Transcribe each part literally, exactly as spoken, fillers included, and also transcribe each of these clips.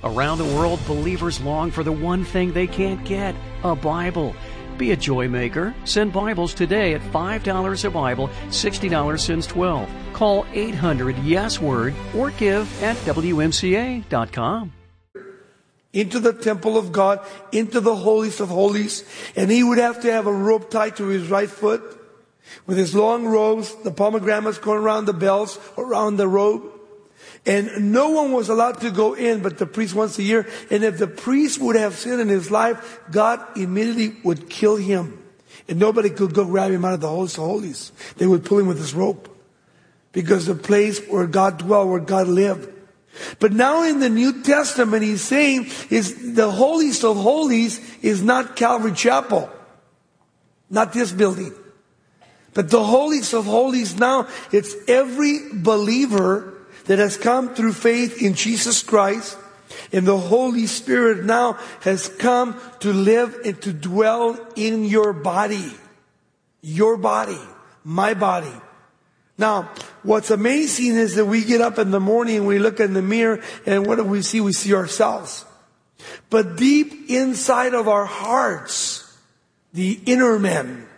Around the world, believers long for the one thing they can't get, a Bible. Be a joy maker. Send Bibles today at five dollars a Bible, sixty dollars since twelve. Call eight hundred yes word or give at W M C A dot com. Into the temple of God, into the holiest of holies, and he would have to have a rope tied to his right foot with his long robes, the pomegranates going around the bells, around the robe. And no one was allowed to go in but the priest once a year. And if the priest would have sinned in his life, God immediately would kill him. And nobody could go grab him out of the holiest of holies. They would pull him with his rope. Because the place where God dwelled, where God lived. But now in the New Testament, he's saying is the holiest of holies is not Calvary Chapel. Not this building. But the holiest of holies now, it's every believer that has come through faith in Jesus Christ, and the Holy Spirit now has come to live and to dwell in your body. Your body. My body. Now, what's amazing is that we get up in the morning and we look in the mirror, and what do we see? We see ourselves. But deep inside of our hearts, the inner man,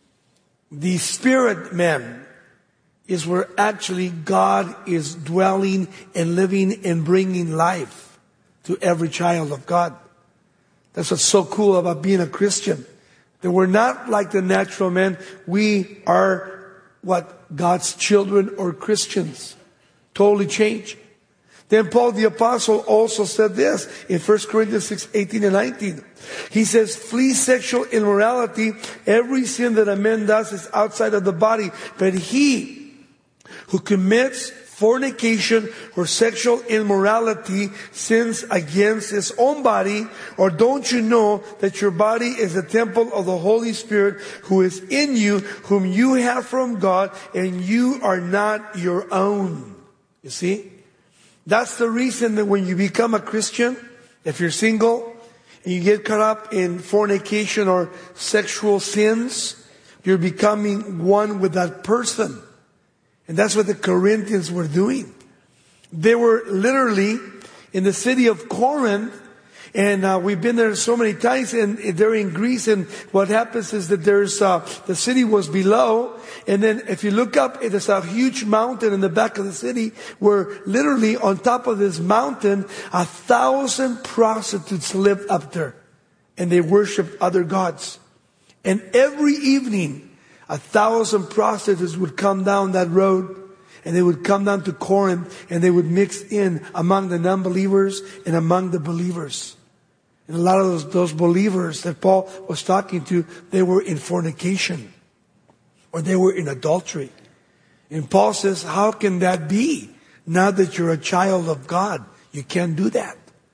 the spirit man, is where actually God is dwelling and living and bringing life to every child of God. That's what's so cool about being a Christian. That we're not like the natural man. We are what? God's children or Christians. Totally changed. Then Paul the Apostle also said this in First Corinthians six, eighteen and nineteen. He says, flee sexual immorality. Every sin that a man does is outside of the body. But he who commits fornication or sexual immorality sins against his own body. Or don't you know that your body is a temple of the Holy Spirit who is in you, whom you have from God, and you are not your own? You see? That's the reason that when you become a Christian, if you're single, and you get caught up in fornication or sexual sins, you're becoming one with that person. And that's what the Corinthians were doing. They were literally in the city of Corinth. And uh, we've been there so many times. And they're in Greece. And what happens is that there's uh, the city was below. And then if you look up, there's a huge mountain in the back of the city. Where literally on top of this mountain, a thousand prostitutes lived up there. And they worshiped other gods. And every evening, a thousand prostitutes would come down that road, and they would come down to Corinth, and they would mix in among the non-believers and among the believers. And a lot of those, those believers that Paul was talking to, they were in fornication, or they were in adultery. And Paul says, how can that be? Now that you're a child of God, you can't do that.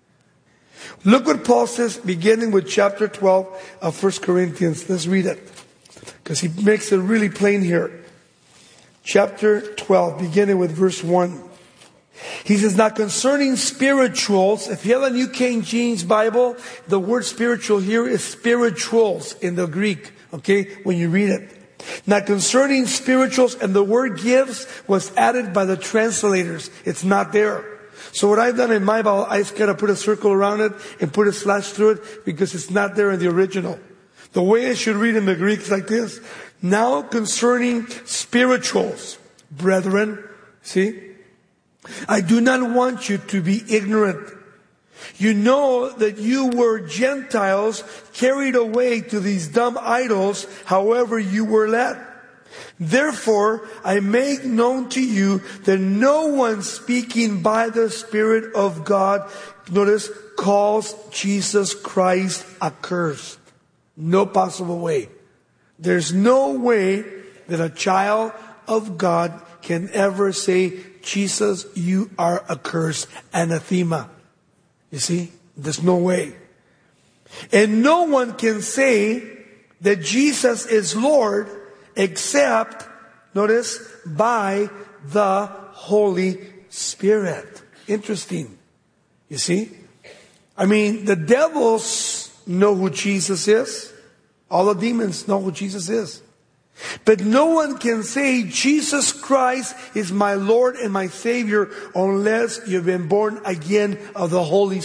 Look what Paul says, beginning with chapter twelve of First Corinthians. Let's read it. Because he makes it really plain here. Chapter twelve, beginning with verse one. He says, now concerning spirituals, if you have a New King James Bible, the word spiritual here is spirituals in the Greek. Okay, when you read it. Now concerning spirituals, and the word gifts was added by the translators. It's not there. So what I've done in my Bible, I just got to put a circle around it and put a slash through it because it's not there in the original. The way I should read in the Greek is like this. Now concerning spirituals, brethren, see, I do not want you to be ignorant. You know that you were Gentiles carried away to these dumb idols, however you were led. Therefore, I make known to you that no one speaking by the Spirit of God, notice, calls Jesus Christ accursed. No possible way. There's no way that a child of God can ever say, Jesus, you are accursed, anathema. You see? There's no way. And no one can say that Jesus is Lord except, notice, by the Holy Spirit. Interesting. You see? I mean, the devils know who Jesus is. All the demons know who Jesus is. But no one can say Jesus Christ is my Lord and my Savior unless you've been born again of the Holy